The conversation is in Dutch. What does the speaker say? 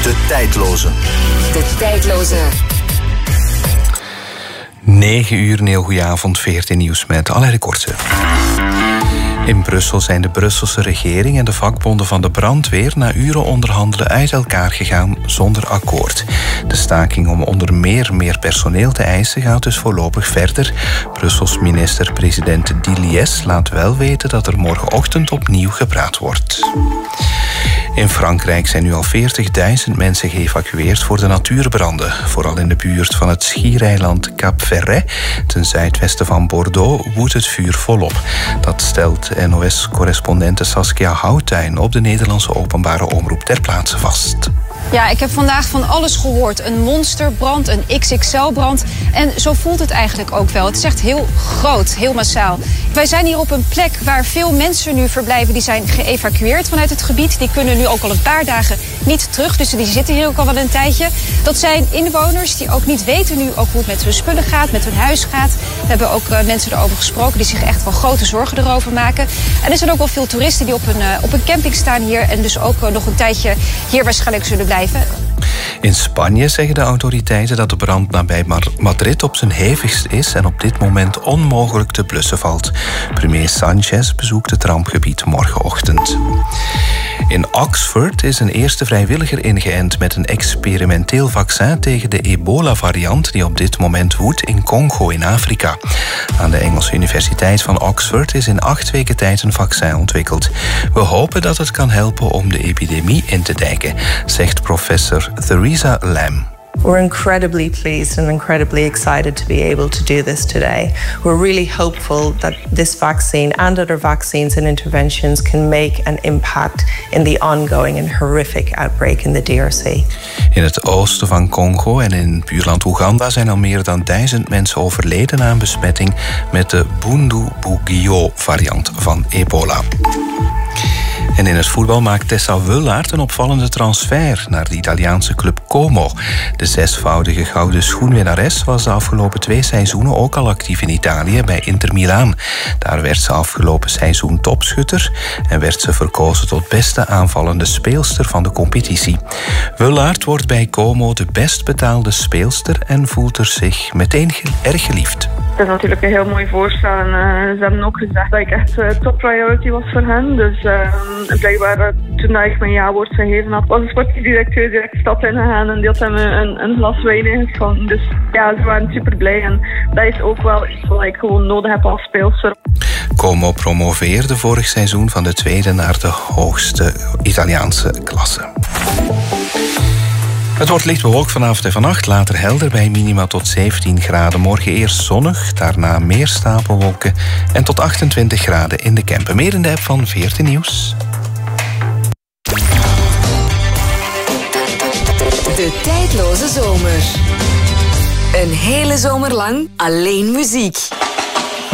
De tijdloze. De tijdloze. 9 uur, een heel goede avond, VRT Nieuws met Alain de Kortse. In Brussel zijn de Brusselse regering en de vakbonden van de brandweer na uren onderhandelen uit elkaar gegaan zonder akkoord. De staking om onder meer personeel te eisen gaat dus voorlopig verder. Brussels minister-president Diliès laat wel weten dat er morgenochtend opnieuw gepraat wordt. In Frankrijk zijn nu al 40.000 mensen geëvacueerd voor de natuurbranden. Vooral in de buurt van het schiereiland Cap Ferret, ten zuidwesten van Bordeaux, woedt het vuur volop. Dat stelt NOS-correspondente Saskia Houtuin op de Nederlandse openbare omroep ter plaatse vast. Ja, ik heb vandaag van alles gehoord. Een monsterbrand, een XXL-brand. En zo voelt het eigenlijk ook wel. Het is echt heel groot, heel massaal. Wij zijn hier op een plek waar veel mensen nu verblijven. Die zijn geëvacueerd vanuit het gebied. Die kunnen nu ook al een paar dagen niet terug. Dus die zitten hier ook al wel een tijdje. Dat zijn inwoners die ook niet weten nu ook hoe het met hun spullen gaat, met hun huis gaat. We hebben ook mensen erover gesproken die zich echt wel grote zorgen erover maken. En er zijn ook wel veel toeristen die op een camping staan hier. En dus ook nog een tijdje hier waarschijnlijk zullen blijven. In Spanje zeggen de autoriteiten dat de brand nabij Madrid op zijn hevigst is en op dit moment onmogelijk te blussen valt. Premier Sánchez bezoekt het rampgebied morgenochtend. In Oxford is een eerste vrijwilliger ingeënt met een experimenteel vaccin tegen de ebola-variant die op dit moment woedt in Congo in Afrika. Aan de Engelse Universiteit van Oxford is in 8 weken tijd een vaccin ontwikkeld. We hopen dat het kan helpen om de epidemie in te dijken, zegt professor Theresa Lam. We're incredibly pleased and incredibly excited to be able to do this today. We're really hopeful that this vaccine and other vaccines and interventions can make an impact in the ongoing and horrific outbreak in the DRC. In het oosten van Congo en in buurland Oeganda zijn al meer dan 1000 mensen overleden aan besmetting met de Bundibugyo-variant van ebola. En in het voetbal maakt Tessa Wullaert een opvallende transfer naar de Italiaanse club Como. De 6-voudige gouden schoenwinnares was de afgelopen 2 seizoenen ook al actief in Italië bij Inter Milaan. Daar werd ze afgelopen seizoen topschutter en werd ze verkozen tot beste aanvallende speelster van de competitie. Wullaert wordt bij Como de best betaalde speelster en voelt er zich meteen erg geliefd. Het is natuurlijk een heel mooi voorstel en ze hebben ook gezegd dat ik echt top priority was voor hen. Dus blijkbaar toen ik mijn ja-woord gegeven had, was de sportief directeur direct de stad ingegaan en die had hem een glas wijn ingeschonken. Dus ja, ze waren super blij en dat is ook wel iets wat ik gewoon nodig heb als speelster. Como promoveerde vorig seizoen van de tweede naar de hoogste Italiaanse klasse. Het wordt licht bewolkt vanavond en vannacht, later helder bij minima tot 17 graden. Morgen eerst zonnig, daarna meer stapelwolken en tot 28 graden in de Kempen. Meer in de app van VRT Nieuws. De tijdloze zomer. Een hele zomer lang alleen muziek.